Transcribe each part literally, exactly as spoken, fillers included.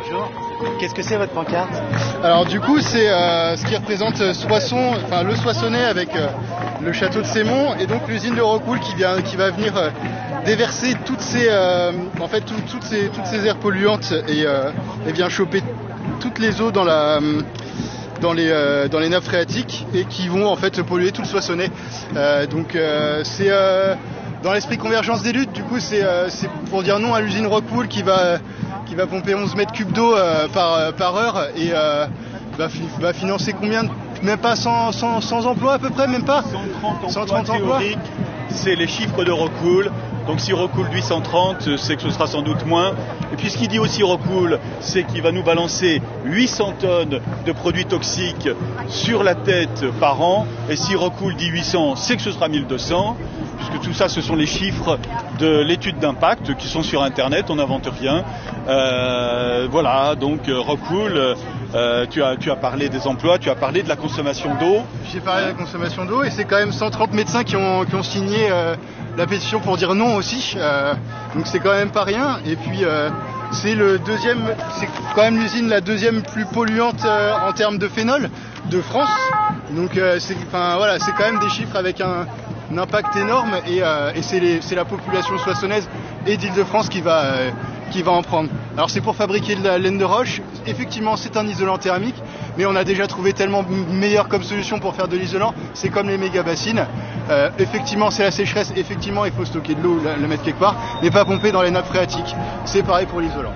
Bonjour. Qu'est-ce que c'est votre pancarte? Alors du coup c'est euh, ce qui représente Soissons, enfin le Soissonnais avec euh, le château de Sémont et donc l'usine de Rockwool qui vient, qui va venir euh, déverser toutes ces, euh, en fait tout, toutes ces, toutes ces aires polluantes et, euh, et vient choper toutes les eaux dans la, dans les, euh, dans les nappes phréatiques et qui vont en fait polluer tout le Soissonnais. Euh, donc euh, c'est euh, dans l'esprit convergence des luttes. Du coup c'est, euh, c'est pour dire non à l'usine Rockwool qui va qui va pomper onze mètres cubes d'eau euh, par, euh, par heure et euh, va, fi- va financer combien de, même pas cent, cent, cent emplois à peu près, même pas cent trente emplois cent trente emplois. théoriques, c'est les chiffres de Rockwool. Donc si Rockwool dit cent trente, c'est que ce sera sans doute moins. Et puis ce qu'il dit aussi Rockwool, c'est qu'il va nous balancer huit cents tonnes de produits toxiques sur la tête par an. Et si Rockwool dit huit cents, c'est que ce sera mille deux cents. Puisque tout ça, ce sont les chiffres de l'étude d'impact qui sont sur Internet, on n'invente rien. Euh, voilà, donc euh, Rockwool, euh, tu, as, tu as parlé des emplois, tu as parlé de la consommation d'eau. J'ai parlé de la consommation d'eau et c'est quand même cent trente médecins qui ont, qui ont signé euh, la pétition pour dire non aussi. Euh, donc c'est quand même pas rien. Et puis euh, c'est le deuxième, c'est quand même l'usine la deuxième plus polluante euh, en termes de phénol de France. Donc euh, c'est, enfin voilà, c'est quand même des chiffres avec un un impact énorme et, euh, et c'est, les, c'est la population soissonnaise et d'Île-de-France qui va, euh, qui va en prendre. Alors c'est pour fabriquer de la laine de roche, effectivement c'est un isolant thermique, mais on a déjà trouvé tellement meilleur comme solution pour faire de l'isolant, c'est comme les méga bassines. Euh, effectivement c'est la sécheresse, effectivement il faut stocker de l'eau, la, la mettre quelque part, mais pas pomper dans les nappes phréatiques. C'est pareil pour l'isolant.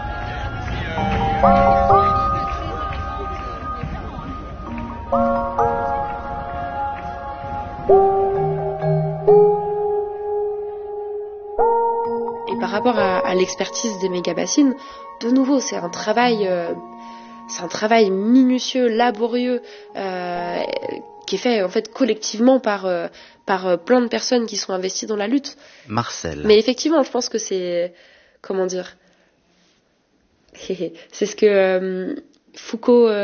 Par rapport à, à l'expertise des méga-bassines, de nouveau, c'est un travail, euh, c'est un travail minutieux, laborieux, euh, qui est fait en fait collectivement par euh, par euh, plein de personnes qui sont investies dans la lutte. Marcel. Mais effectivement, je pense que c'est, comment dire, c'est ce que euh, Foucault euh,